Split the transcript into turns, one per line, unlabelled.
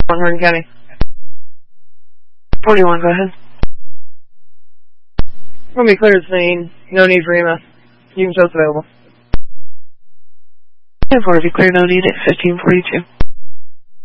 Hardin County. 41, go ahead. We'll be clear to scene. No need for EMS. You can show us available.
10-4, be clear, no need at 1542.